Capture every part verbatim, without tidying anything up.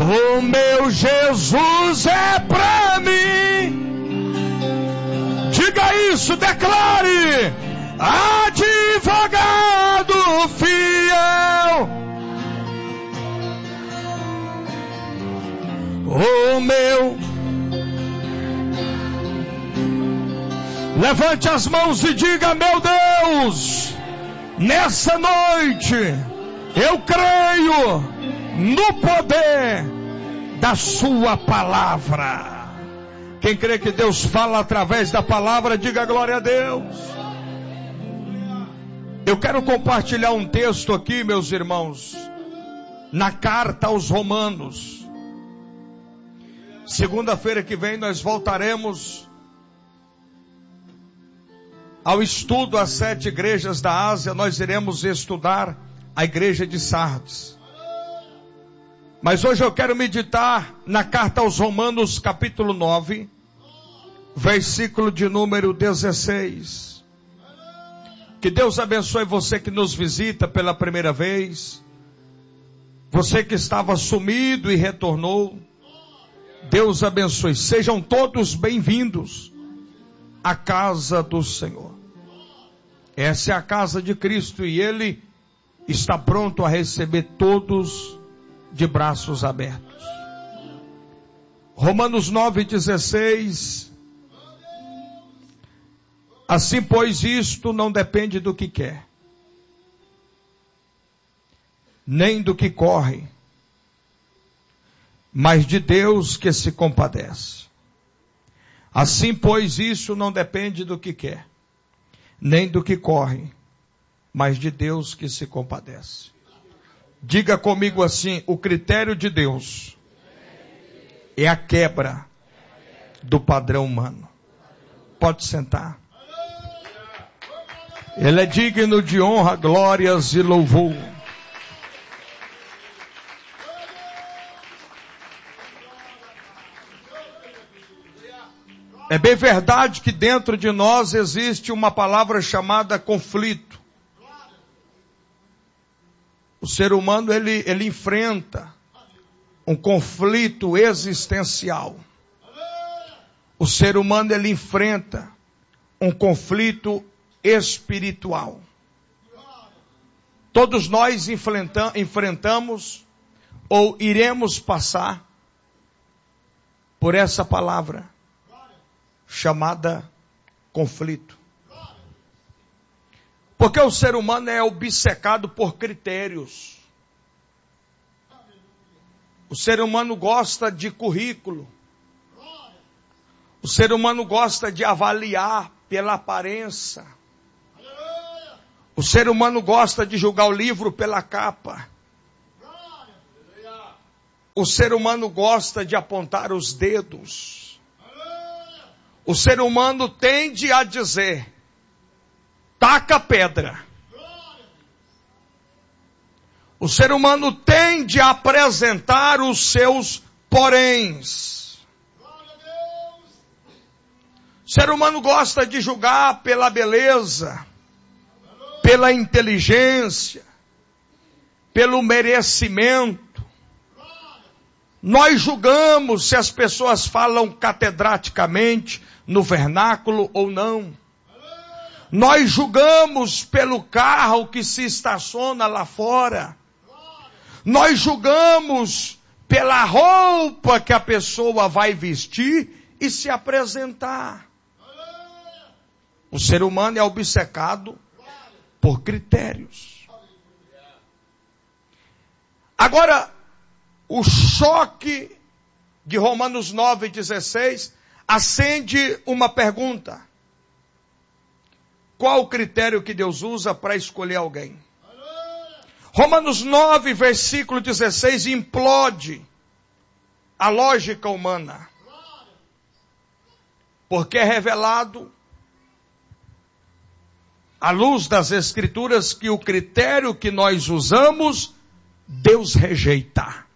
O meu Jesus é pra mim. Diga isso, declare. Advogado fiel. O meu. Levante as mãos e diga: meu Deus, nessa noite eu creio no poder da sua palavra. Quem crê que Deus fala através da palavra, diga glória a Deus. Eu quero compartilhar um texto aqui, meus irmãos, na carta aos Romanos. Segunda-feira que vem nós voltaremos ao estudo às sete igrejas da Ásia. Nós iremos estudar a igreja de Sardes. Mas hoje eu quero meditar na carta aos Romanos, capítulo nove, versículo de número dezesseis. Que Deus abençoe você que nos visita pela primeira vez. Você que estava sumido e retornou. Deus abençoe. Sejam todos bem-vindos à casa do Senhor. Essa é a casa de Cristo e Ele está pronto a receber todos de braços abertos. Romanos nove, dezesseis. Assim, pois, isto não depende do que quer, nem do que corre, mas de Deus que se compadece. Assim, pois, isso não depende do que quer, nem do que corre, mas de Deus que se compadece. Diga comigo assim: o critério de Deus é a quebra do padrão humano. Pode sentar. Ele é digno de honra, glórias e louvor. É bem verdade que dentro de nós existe uma palavra chamada conflito. O ser humano, ele, ele enfrenta um conflito existencial. O ser humano, ele enfrenta um conflito espiritual. Todos nós enfrenta, enfrentamos ou iremos passar por essa palavra chamada conflito. Porque o ser humano é obcecado por critérios. O ser humano gosta de currículo. O ser humano gosta de avaliar pela aparência. O ser humano gosta de julgar o livro pela capa. O ser humano gosta de apontar os dedos. O ser humano tende a dizer: taca pedra. O ser humano tende a apresentar os seus poréns. O ser humano gosta de julgar pela beleza, pela inteligência, pelo merecimento. Nós julgamos se as pessoas falam catedraticamente no vernáculo ou não. Nós julgamos pelo carro que se estaciona lá fora. Nós julgamos pela roupa que a pessoa vai vestir e se apresentar. O ser humano é obcecado por critérios. Agora, o choque de Romanos nove, dezesseis acende uma pergunta. Qual o critério que Deus usa para escolher alguém? Romanos nove, versículo dezesseis, implode a lógica humana. Porque é revelado, à luz das Escrituras, que o critério que nós usamos, Deus rejeita.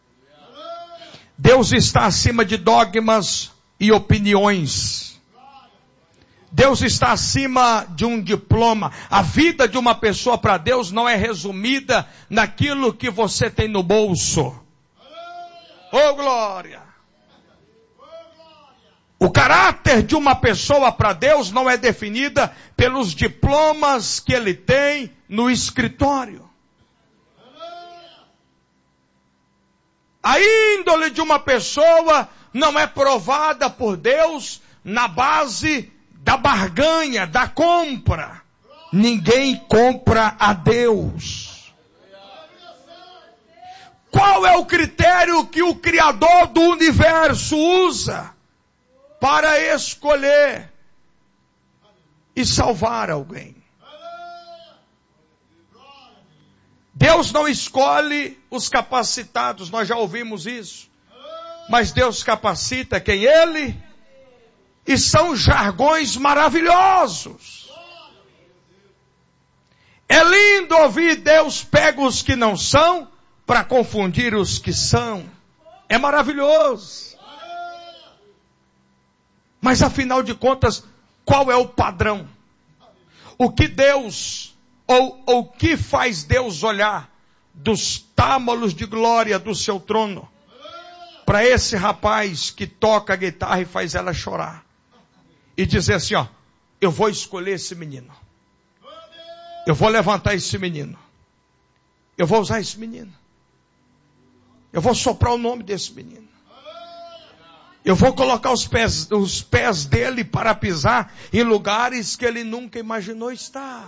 Deus está acima de dogmas e opiniões. Deus está acima de um diploma. A vida de uma pessoa para Deus não é resumida naquilo que você tem no bolso. Oh, glória! O caráter de uma pessoa para Deus não é definida pelos diplomas que ele tem no escritório. A índole de uma pessoa não é provada por Deus na base da barganha, da compra. Ninguém compra a Deus. Qual é o critério que o Criador do universo usa para escolher e salvar alguém? Deus não escolhe os capacitados, nós já ouvimos isso. Mas Deus capacita quem Ele, e são jargões maravilhosos. É lindo ouvir Deus pega os que não são para confundir os que são. É maravilhoso. Mas afinal de contas, qual é o padrão? O que Deus, ou o que faz Deus olhar dos támalos de glória do seu trono para esse rapaz que toca a guitarra e faz ela chorar? E dizer assim, ó, eu vou escolher esse menino. Eu vou levantar esse menino. Eu vou usar esse menino. Eu vou soprar o nome desse menino. Eu vou colocar os pés, os pés dele para pisar em lugares que ele nunca imaginou estar.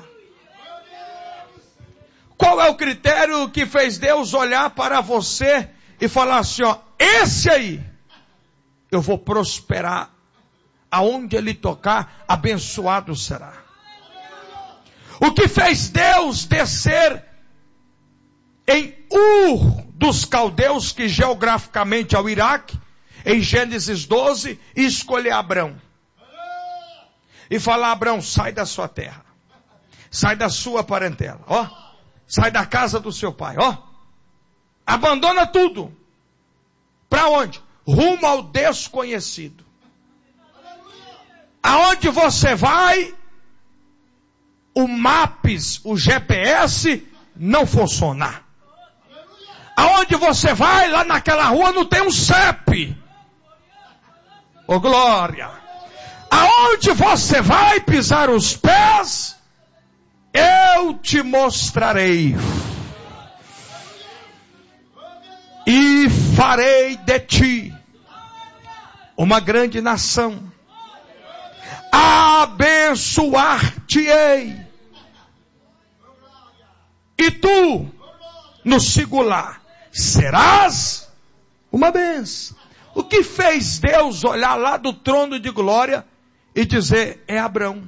Qual é o critério que fez Deus olhar para você e falar assim, ó, esse aí, eu vou prosperar. Aonde ele tocar, abençoado será. O que fez Deus descer em Ur dos caldeus, que geograficamente é o Iraque, em Gênesis doze, e escolher Abrão. E falar, Abrão, sai da sua terra. Sai da sua parentela, ó. Sai da casa do seu pai, ó. Abandona tudo. Para onde? Rumo ao desconhecido. Aonde você vai, o Maps, o G P S, não funciona. Aonde você vai, lá naquela rua, não tem um C E P. Ô, glória! Aonde você vai pisar os pés, eu te mostrarei. E farei de ti uma grande nação. Abençoar-te-ei. E tu, no singular, serás uma bênção. O que fez Deus olhar lá do trono de glória e dizer, é Abrão?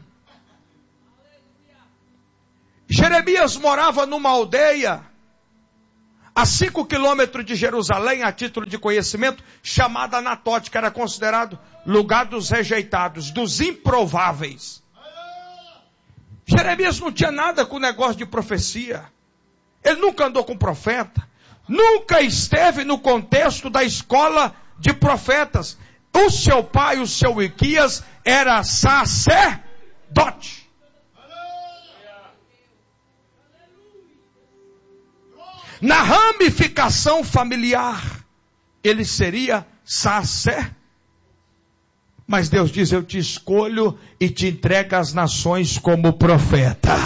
Jeremias morava numa aldeia a cinco quilômetros de Jerusalém, a título de conhecimento, chamada Anatote, que era considerado lugar dos rejeitados, dos improváveis. Jeremias não tinha nada com o negócio de profecia. Ele nunca andou com profeta. Nunca esteve no contexto da escola de profetas. O seu pai, o seu Ilquias, era sacerdote. Na ramificação familiar, ele seria sacerdote. Mas Deus diz, eu te escolho e te entrego às nações como profeta.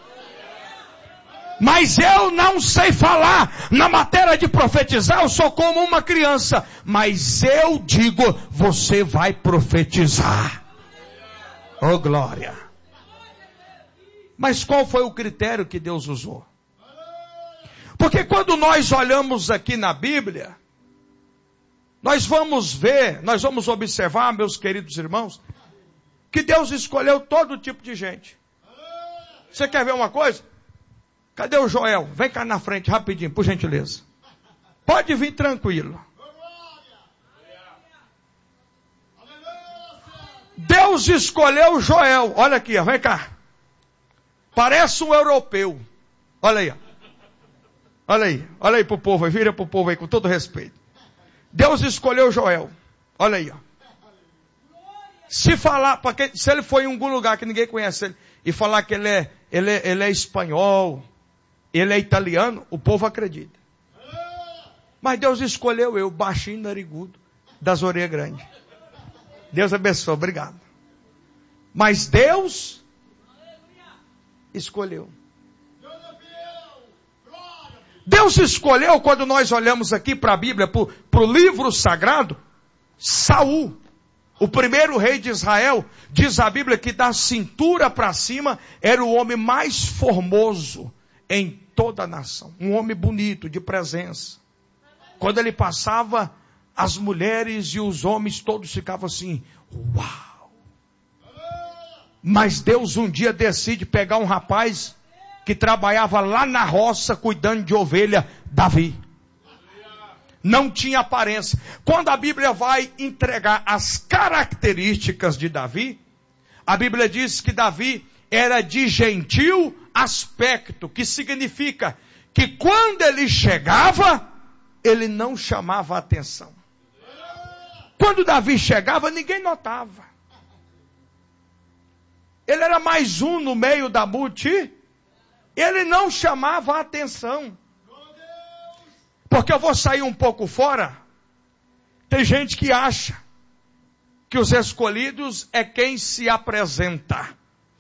Mas eu não sei falar. Na matéria de profetizar, eu sou como uma criança. Mas eu digo, você vai profetizar. Oh, glória. Mas qual foi o critério que Deus usou? Porque quando nós olhamos aqui na Bíblia, nós vamos ver, nós vamos observar, meus queridos irmãos, que Deus escolheu todo tipo de gente. Você quer ver uma coisa? Cadê o Joel? Vem cá na frente, rapidinho, por gentileza. Pode vir tranquilo. Deus escolheu o Joel. Olha aqui, ó, vem cá. Parece um europeu. Olha aí, ó. Olha aí, olha aí pro povo aí, vira pro povo aí com todo respeito. Deus escolheu Joel. Olha aí, ó. Se falar, porque se ele for em algum lugar que ninguém conhece ele, e falar que ele é, ele é, ele é espanhol, ele é italiano, o povo acredita. Mas Deus escolheu eu, baixinho, narigudo, das orelhas grandes. Deus abençoe, obrigado. Mas Deus escolheu. Deus escolheu, quando nós olhamos aqui para a Bíblia, para o livro sagrado, Saul, o primeiro rei de Israel. Diz a Bíblia que da cintura para cima era o homem mais formoso em toda a nação. Um homem bonito, de presença. Quando ele passava, as mulheres e os homens todos ficavam assim, uau! Mas Deus um dia decide pegar um rapaz que trabalhava lá na roça cuidando de ovelha, Davi. Não tinha aparência. Quando a Bíblia vai entregar as características de Davi, a Bíblia diz que Davi era de gentil aspecto, que significa que quando ele chegava, ele não chamava atenção. Quando Davi chegava, ninguém notava. Ele era mais um no meio da multidão. Ele não chamava a atenção. Porque eu vou sair um pouco fora. Tem gente que acha que os escolhidos é quem se apresenta.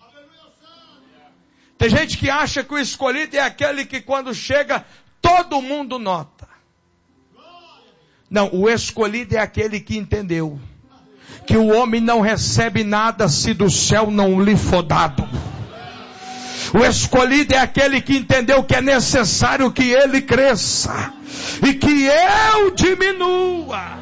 Tem gente que acha que o escolhido é aquele que quando chega, todo mundo nota. Não, o escolhido é aquele que entendeu que o homem não recebe nada se do céu não lhe for dado. O escolhido é aquele que entendeu que é necessário que ele cresça e que eu diminua.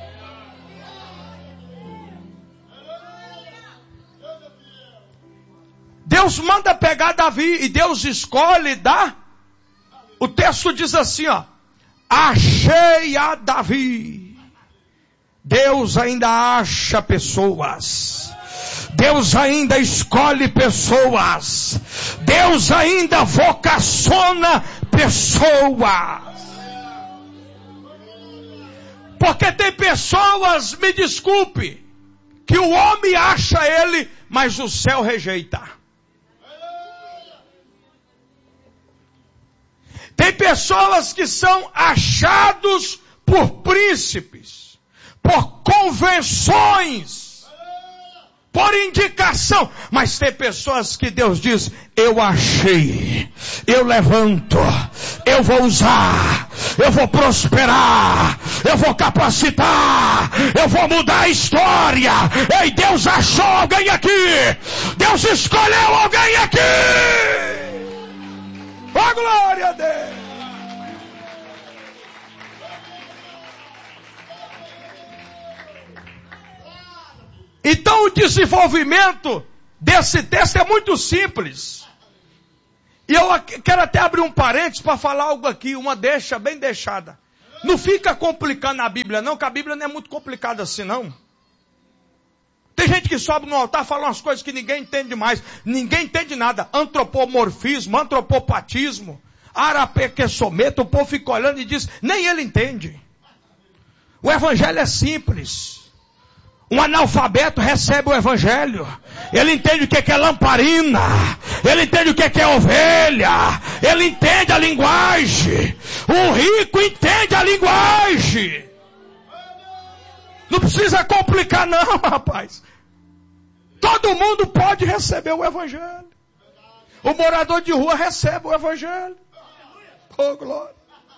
Deus manda pegar Davi e Deus escolhe dar. O texto diz assim, ó: achei a Davi. Deus ainda acha pessoas. Deus ainda escolhe pessoas. Deus ainda vocaciona pessoas. Porque tem pessoas, me desculpe, que o homem acha ele, mas o céu rejeita. Tem pessoas que são achados por príncipes, por convenções, por indicação. Mas tem pessoas que Deus diz: eu achei, eu levanto, eu vou usar, eu vou prosperar, eu vou capacitar, eu vou mudar a história. Ei, Deus achou alguém aqui. Deus escolheu alguém aqui. Oh, glória a Deus. Então o desenvolvimento desse texto é muito simples. E eu quero até abrir um parênteses para falar algo aqui, uma deixa bem deixada. Não fica complicando a Bíblia não, que a Bíblia não é muito complicada assim não. Tem gente que sobe no altar e fala umas coisas que ninguém entende mais. Ninguém entende nada. Antropomorfismo, antropopatismo, arapequessometo, o povo fica olhando e diz, nem ele entende. O evangelho é simples. Um analfabeto recebe o evangelho. Ele entende o que é lamparina. Ele entende o que é ovelha. Ele entende a linguagem. O rico entende a linguagem. Não precisa complicar não, rapaz. Todo mundo pode receber o evangelho. O morador de rua recebe o evangelho. Oh, glória.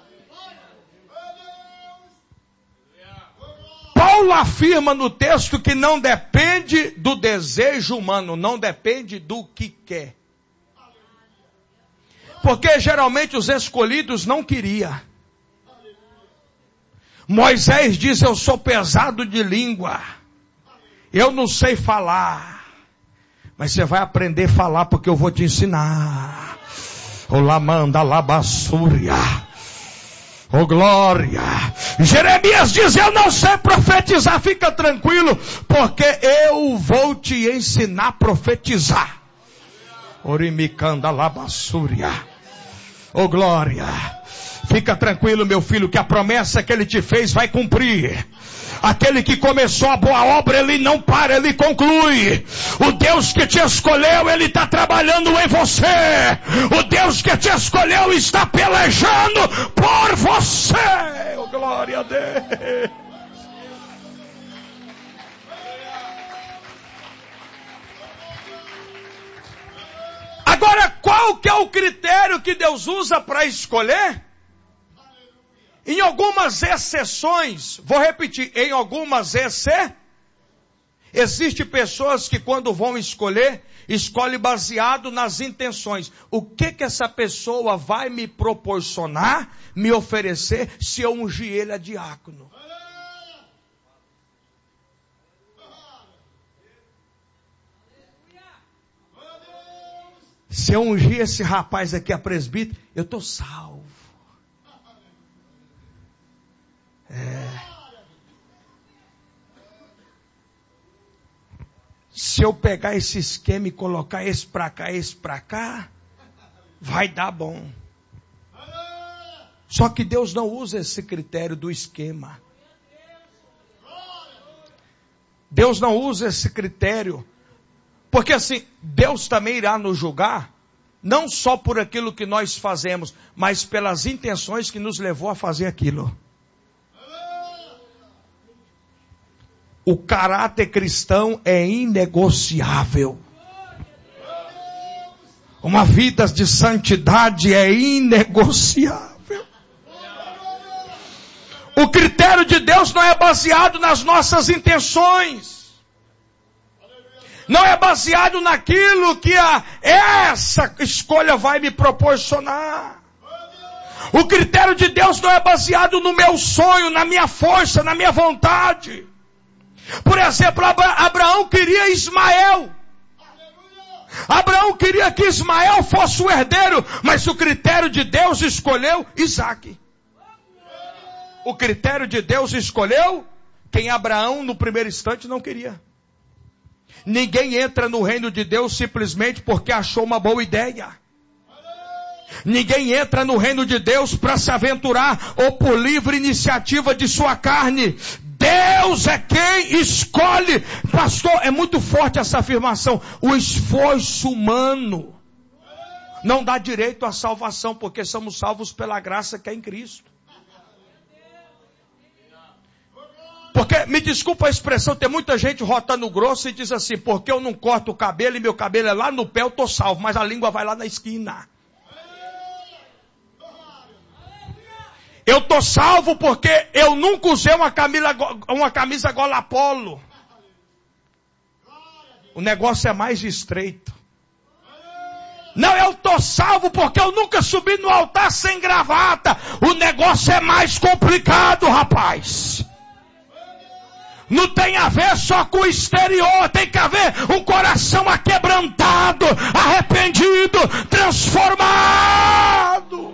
Paulo afirma no texto que não depende do desejo humano, não depende do que quer. Porque geralmente os escolhidos não queriam. Moisés diz, eu sou pesado de língua, eu não sei falar, mas você vai aprender a falar porque eu vou te ensinar. Olá, manda lá bassúria. Oh, glória. Jeremias diz, eu não sei profetizar, fica tranquilo, porque eu vou te ensinar a profetizar. Orimicanda labassúria. Oh, glória. Fica tranquilo, meu filho, que a promessa que ele te fez vai cumprir. Aquele que começou a boa obra, ele não para, ele conclui. O Deus que te escolheu, ele está trabalhando em você. O Deus que te escolheu está pelejando por você. Oh, glória a Deus. Agora, qual que é o critério que Deus usa para escolher? Em algumas exceções, vou repetir, em algumas exceções, existem pessoas que quando vão escolher, escolhem baseado nas intenções. O que que essa pessoa vai me proporcionar, me oferecer, se eu ungir ele a diácono? Se eu ungir esse rapaz aqui a presbítero, eu estou salvo. É. Se eu pegar esse esquema e colocar esse para cá, esse para cá, vai dar bom. Só que Deus não usa esse critério do esquema. Deus não usa esse critério. Porque assim, Deus também irá nos julgar, não só por aquilo que nós fazemos, mas pelas intenções que nos levou a fazer aquilo. O caráter cristão é inegociável. Uma vida de santidade é inegociável. O critério de Deus não é baseado nas nossas intenções. Não é baseado naquilo que a, essa escolha vai me proporcionar. O critério de Deus não é baseado no meu sonho, na minha força, na minha vontade. Por exemplo, Abraão queria Ismael. Abraão queria que Ismael fosse o herdeiro, mas o critério de Deus escolheu Isaque. O critério de Deus escolheu quem Abraão no primeiro instante não queria. Ninguém entra no reino de Deus simplesmente porque achou uma boa ideia. Ninguém entra no reino de Deus para se aventurar ou por livre iniciativa de sua carne. Deus é quem escolhe. Pastor, é muito forte essa afirmação. O esforço humano não dá direito à salvação, porque somos salvos pela graça que é em Cristo. Porque, me desculpa a expressão, tem muita gente rotando grosso e diz assim, porque eu não corto o cabelo e meu cabelo é lá no pé, eu estou salvo, mas a língua vai lá na esquina. Eu estou salvo porque eu nunca usei uma camisa, uma camisa gola polo. O negócio é mais estreito. Não, eu estou salvo porque eu nunca subi no altar sem gravata. O negócio é mais complicado, rapaz. Não tem a ver só com o exterior, tem que haver um coração aquebrantado, arrependido, transformado.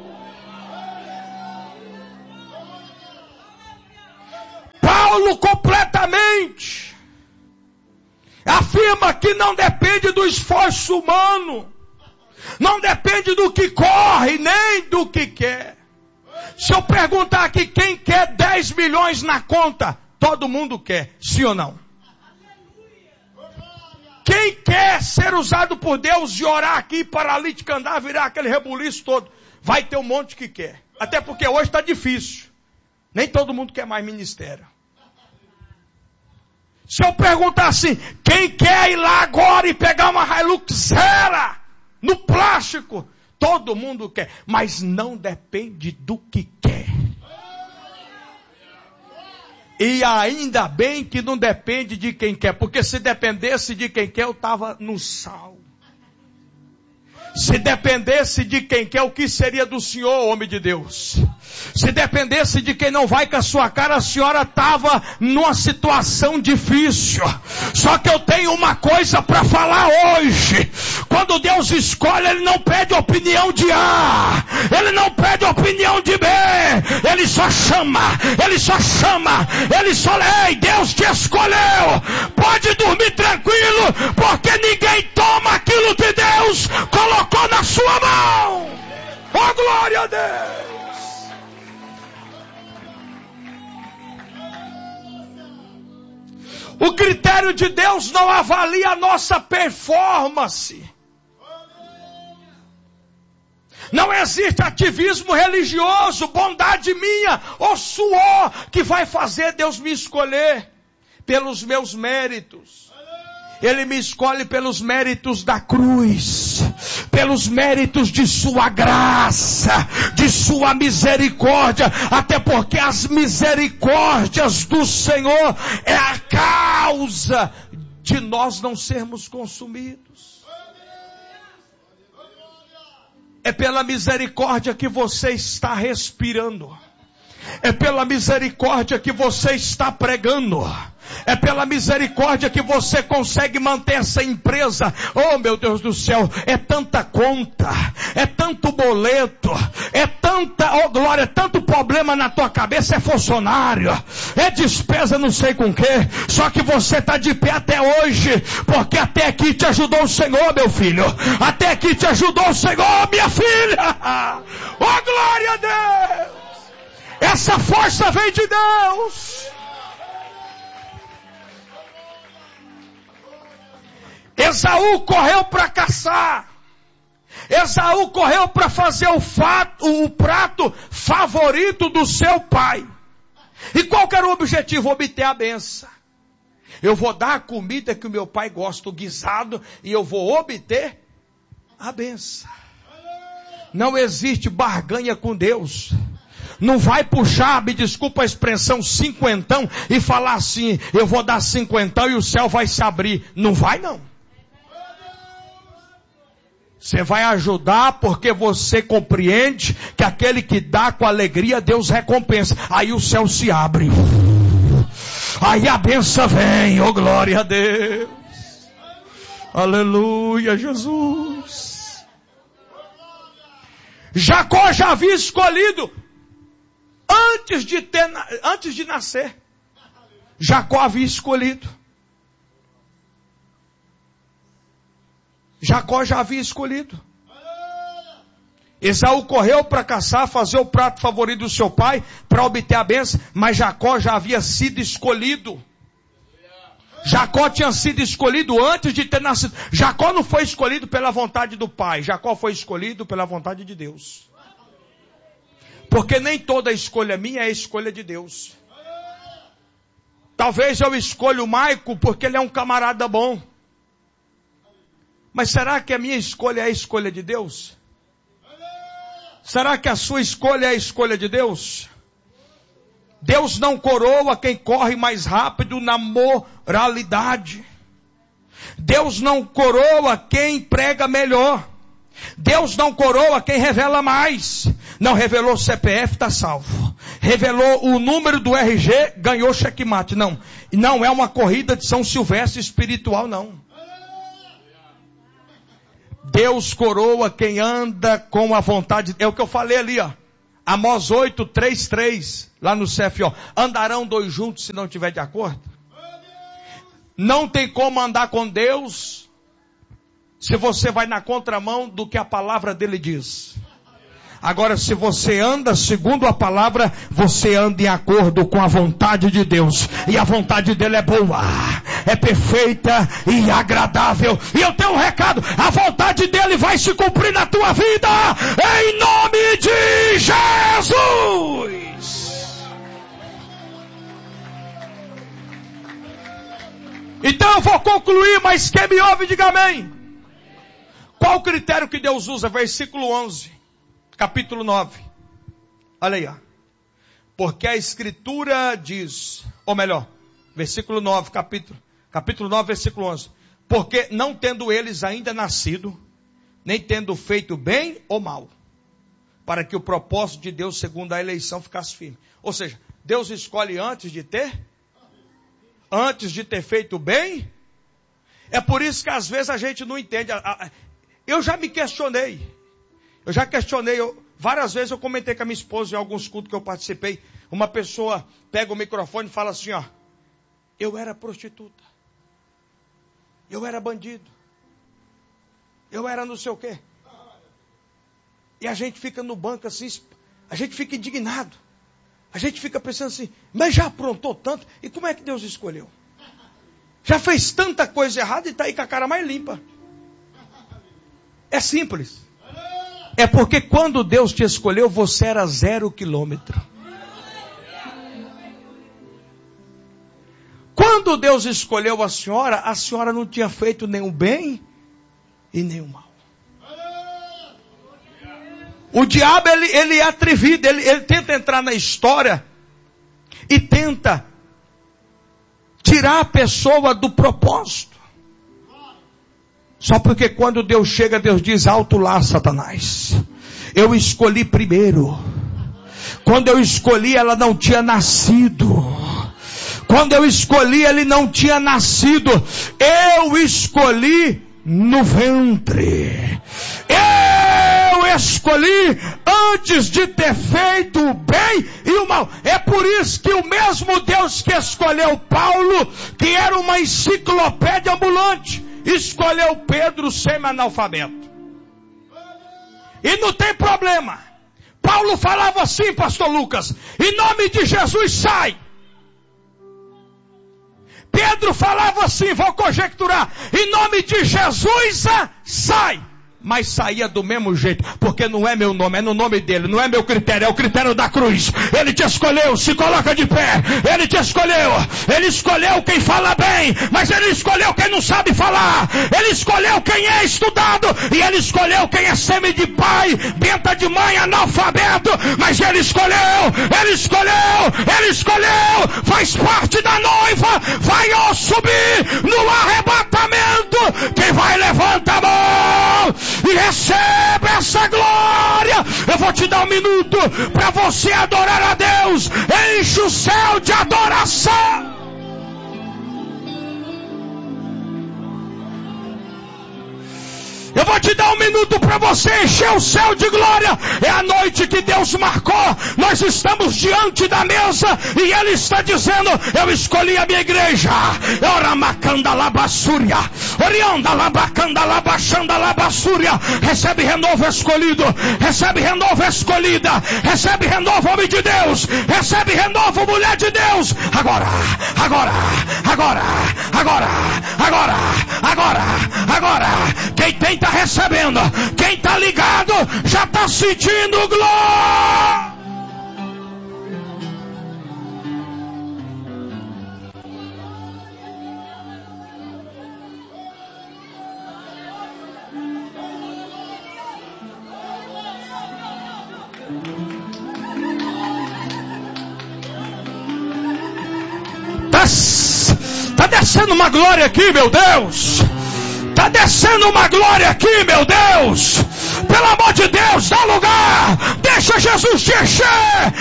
Paulo completamente afirma que não depende do esforço humano, não depende do que corre, nem do que quer. Se eu perguntar aqui quem quer dez milhões na conta, todo mundo quer, sim ou não? Quem quer ser usado por Deus e orar aqui, paralítico andar, virar aquele rebuliço todo? Vai ter um monte que quer. Até porque hoje está difícil. Nem todo mundo quer mais ministério. Se eu perguntar assim, quem quer ir lá agora e pegar uma Hilux Zero no plástico? Todo mundo quer, mas não depende do que quer. E ainda bem que não depende de quem quer, porque se dependesse de quem quer, eu estava no sal. Se dependesse de quem quer, o que seria do senhor, homem de Deus? Se dependesse de quem não vai com a sua cara, a senhora estava numa situação difícil. Só que eu tenho uma coisa para falar hoje. Quando Deus escolhe, Ele não pede opinião de A, Ele não pede opinião de B, Ele só chama, Ele só chama, Ele só... Ei, Deus te escolheu. Pode dormir tranquilo, porque ninguém toma aquilo que Deus colocou na sua mão. Oh, glória a Deus. O critério de Deus não avalia a nossa performance. Não existe ativismo religioso, bondade minha ou suor que vai fazer Deus me escolher pelos meus méritos. Ele me escolhe pelos méritos da cruz, pelos méritos de sua graça, de sua misericórdia, até porque as misericórdias do Senhor é a causa de nós não sermos consumidos. É pela misericórdia que você está respirando. É pela misericórdia que você está pregando. É pela misericórdia que você consegue manter essa empresa. Oh, meu Deus do céu, é tanta conta, é tanto boleto, é tanta, oh glória, é tanto problema na tua cabeça, é funcionário, é despesa não sei com que, só que você está de pé até hoje, porque até aqui te ajudou o Senhor, meu filho, até aqui te ajudou o Senhor, minha filha. Oh, glória a Deus! Essa força vem de Deus. Esaú correu para caçar. Esaú correu para fazer o, fato, o prato favorito do seu pai. E qual que era o objetivo? Obter a benção. Eu vou dar a comida que o meu pai gosta, o guisado, e eu vou obter a benção. Não existe barganha com Deus. Não vai puxar, me desculpa a expressão, cinquentão e falar assim, eu vou dar cinquentão e o céu vai se abrir. Não vai não. Você vai ajudar porque você compreende que aquele que dá com alegria, Deus recompensa. Aí o céu se abre. Aí a benção vem, oh glória a Deus. Aleluia, Jesus. Jacó já havia escolhido Antes de, ter, antes de nascer, Jacó havia escolhido. Jacó já havia escolhido. Esaú correu para caçar, fazer o prato favorito do seu pai, para obter a bênção, mas Jacó já havia sido escolhido. Jacó tinha sido escolhido antes de ter nascido. Jacó não foi escolhido pela vontade do pai, Jacó foi escolhido pela vontade de Deus. Porque nem toda escolha minha é escolha de Deus. Talvez eu escolha o Maico porque ele é um camarada bom. Mas será que a minha escolha é a escolha de Deus? Será que a sua escolha é a escolha de Deus? Deus não coroa quem corre mais rápido na moralidade. Deus não coroa quem prega melhor. Deus não coroa quem revela mais. Não revelou C P F, está salvo. Revelou o número do R G, ganhou checkmate. Não, não é uma corrida de São Silvestre espiritual, não. Deus coroa quem anda com a vontade. É o que eu falei ali, ó. Amós oito, três, três, lá no C F O. Andarão dois juntos se não tiver de acordo? Não tem como andar com Deus se você vai na contramão do que a palavra dele diz. Agora, se você anda segundo a palavra, você anda em acordo com a vontade de Deus. E a vontade dele é boa, é perfeita e agradável. E eu tenho um recado, a vontade dele vai se cumprir na tua vida, em nome de Jesus. Então eu vou concluir, mas quem me ouve, diga amém. Qual o critério que Deus usa? Versículo onze. Capítulo nove. Olha aí, ó. Porque a escritura diz, ou melhor, versículo nove, capítulo, capítulo nove, versículo onze. Porque não tendo eles ainda nascido, nem tendo feito bem ou mal, para que o propósito de Deus segundo a eleição ficasse firme. Ou seja, Deus escolhe antes de ter, antes de ter feito bem. É por isso que às vezes a gente não entende. Eu já me questionei. Eu já questionei, eu, várias vezes eu comentei com a minha esposa em alguns cultos que eu participei. Uma pessoa pega o microfone e fala assim, ó. Eu era prostituta. Eu era bandido. Eu era não sei o quê. E a gente fica no banco assim, a gente fica indignado. A gente fica pensando assim, mas já aprontou tanto, e como é que Deus escolheu? Já fez tanta coisa errada e está aí com a cara mais limpa. É simples. É porque quando Deus te escolheu, você era zero quilômetro. Quando Deus escolheu a senhora, a senhora não tinha feito nenhum bem e nenhum mal. O diabo, ele, ele é atrevido, ele, ele tenta entrar na história e tenta tirar a pessoa do propósito. Só porque quando Deus chega, Deus diz: alto lá, Satanás. Eu escolhi primeiro. Quando eu escolhi, ela não tinha nascido. Quando eu escolhi, ele não tinha nascido. Eu escolhi no ventre. Eu escolhi antes de ter feito o bem e o mal. É por isso que o mesmo Deus que escolheu Paulo, que era uma enciclopédia ambulante, escolheu Pedro semi-analfabeto. E não tem problema. Paulo falava assim, pastor Lucas: em nome de Jesus, sai. Pedro falava assim, vou conjecturar: em nome de Jesus, sai. Mas saía do mesmo jeito, porque não é meu nome, é no nome dele, não é meu critério, é o critério da cruz. Ele te escolheu, se coloca de pé. Ele te escolheu, ele escolheu quem fala bem, mas ele escolheu quem não sabe falar. Ele escolheu quem é estudado, e ele escolheu quem é semi de pai, benta de mãe, analfabeto, mas ele escolheu, ele escolheu, ele escolheu, faz parte da noiva. Vai ao subir no arrebatamento, quem vai levanta a mão e recebe essa glória. Eu vou te dar um minuto para você adorar a Deus. Enche o céu de adoração. Eu vou te dar um minuto para você encher o céu de glória. É a noite que Deus marcou. Nós estamos diante da mesa e Ele está dizendo: eu escolhi a minha igreja. Recebe renovo escolhido. Recebe renovo escolhida. Recebe renovo, homem de Deus. Recebe renovo, mulher de Deus. Agora, agora, agora, agora, agora, agora, agora. Quem tem está recebendo, quem está ligado já está sentindo glória. Tá, tá descendo uma glória aqui, meu Deus. Está descendo uma glória aqui, meu Deus. Pelo amor de Deus, dá lugar. Deixa Jesus te encher.